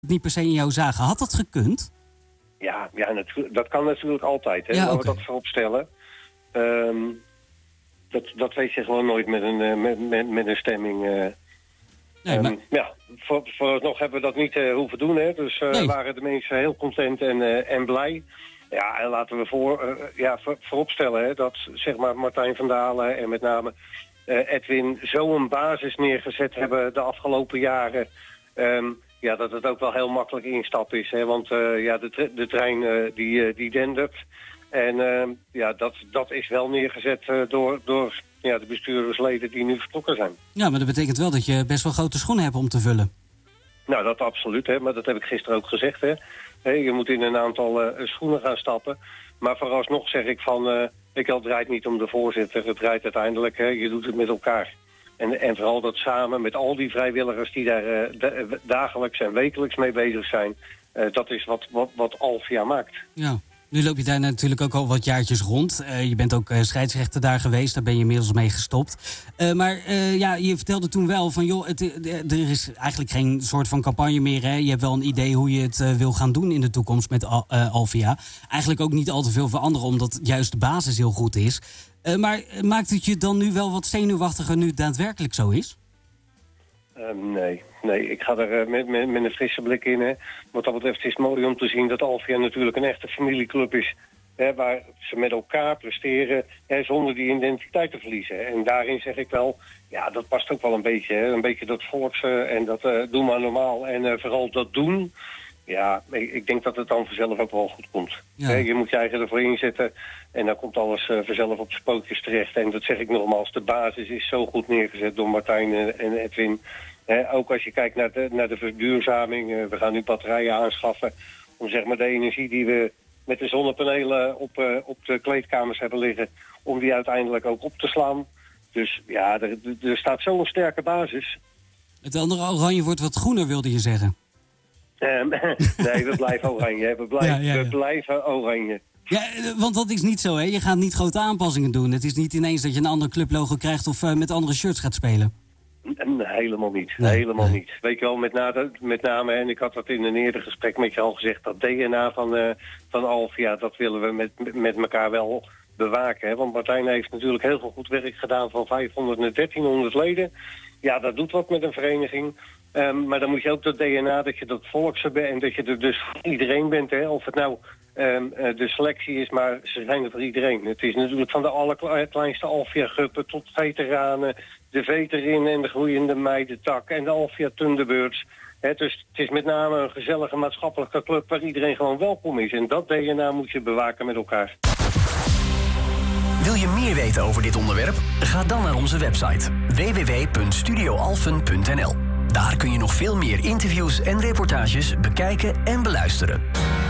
niet per se in jou zagen. Had dat gekund? Ja, dat kan natuurlijk altijd. Hè? Ja, Laten we dat voorop stellen. Dat weet je gewoon nooit met een stemming. Vooralsnog hebben we dat niet hoeven doen. Hè? Dus waren de mensen heel content en blij. Ja, en laten we vooropstellen hè, dat zeg maar Martijn van Dalen en met name Edwin zo'n basis neergezet hebben de afgelopen jaren. Dat het ook wel heel makkelijk instappen is. Hè, want de trein die dendert. En dat is wel neergezet door de bestuurdersleden die nu vertrokken zijn. Ja, maar dat betekent wel dat je best wel grote schoenen hebt om te vullen. Nou, dat absoluut. Hè, maar dat heb ik gisteren ook gezegd. Hè. Je moet in een aantal schoenen gaan stappen. Maar vooralsnog zeg ik het draait niet om de voorzitter. Het draait uiteindelijk, je doet het met elkaar. En vooral dat samen met al die vrijwilligers die daar dagelijks en wekelijks mee bezig zijn. Dat is wat Alphia maakt. Ja. Nu loop je daar natuurlijk ook al wat jaartjes rond. Je bent ook scheidsrechter daar geweest. Daar ben je inmiddels mee gestopt. Je vertelde toen wel van... er is eigenlijk geen soort van campagne meer. Hè? Je hebt wel een idee hoe je het wil gaan doen in de toekomst met Alphia. Eigenlijk ook niet al te veel veranderen... omdat juist de basis heel goed is. Maar maakt het je dan nu wel wat zenuwachtiger... nu het daadwerkelijk zo is? Nee, ik ga er met een frisse blik in. Hè. Wat dat betreft is het mooi om te zien dat Alphia natuurlijk een echte familieclub is. Hè, waar ze met elkaar presteren zonder die identiteit te verliezen. En daarin zeg ik wel, dat past ook wel een beetje. Hè. Een beetje dat volkse en dat doe maar normaal. En vooral dat doen, ik denk dat het dan vanzelf ook wel goed komt. Ja. Hè, je moet je eigen ervoor inzetten en dan komt alles vanzelf op zijn pootjes terecht. En dat zeg ik nogmaals, de basis is zo goed neergezet door Martijn en Edwin... ook als je kijkt naar de verduurzaming, we gaan nu batterijen aanschaffen om zeg maar de energie die we met de zonnepanelen op de kleedkamers hebben liggen, om die uiteindelijk ook op te slaan. Dus er staat zo'n sterke basis. Het andere oranje wordt wat groener, wilde je zeggen? Nee, we blijven oranje. We blijven oranje. Ja, want dat is niet zo, hè? Je gaat niet grote aanpassingen doen. Het is niet ineens dat je een ander clublogo krijgt of met andere shirts gaat spelen. Helemaal niet. Helemaal niet. Weet je wel, met name, en ik had dat in een eerder gesprek met je al gezegd, dat DNA van Alphia, dat willen we met elkaar wel bewaken. Hè? Want Martijn heeft natuurlijk heel veel goed werk gedaan van 500 naar 1300 leden. Ja, dat doet wat met een vereniging. Maar dan moet je ook dat DNA, dat je dat volkse bent en dat je er dus voor iedereen bent. Hè? Of het nou de selectie is, maar ze zijn er voor iedereen. Het is natuurlijk van de allerkleinste Alphia-gruppen tot veteranen, de veterin en de groeiende meidentak en de Alphia Thunderbirds. Dus het is met name een gezellige maatschappelijke club waar iedereen gewoon welkom is. En dat DNA moet je bewaken met elkaar. Wil je meer weten over dit onderwerp? Ga dan naar onze website www.studioalphen.nl. Daar kun je nog veel meer interviews en reportages bekijken en beluisteren.